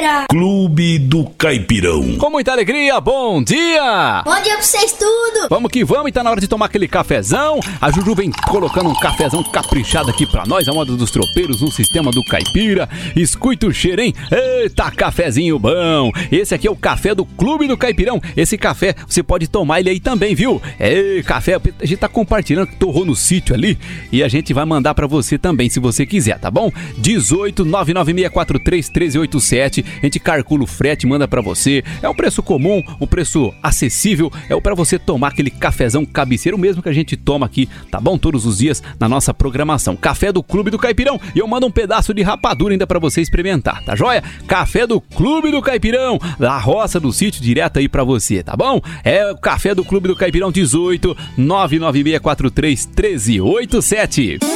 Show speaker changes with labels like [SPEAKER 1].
[SPEAKER 1] Caipira.
[SPEAKER 2] Clube do Caipirão.
[SPEAKER 3] Com muita alegria, bom dia!
[SPEAKER 1] Bom dia pra vocês tudo!
[SPEAKER 3] Vamos que vamos, e tá na hora de tomar aquele cafezão. A Juju vem colocando um cafezão caprichado aqui pra nós, a moda dos tropeiros no sistema do Caipira. Escuta o cheiro, hein? Eita, cafezinho bom! Esse aqui é o café do Clube do Caipirão. Esse café, você pode tomar ele aí também, viu? Café, a gente tá compartilhando, que torrou no sítio ali, e a gente vai mandar pra você também, se você quiser, tá bom? 18 99643 1387. A gente calcula o frete, manda pra você. É um preço comum, um preço acessível. É pra você tomar aquele cafezão cabeceiro mesmo que a gente toma aqui, tá bom? Todos os dias na nossa programação. Café do Clube do Caipirão. E eu mando um pedaço de rapadura ainda pra você experimentar, tá joia? Café do Clube do Caipirão, da roça do sítio, direto aí pra você, tá bom? É o Café do Clube do Caipirão, 18 99643 1387.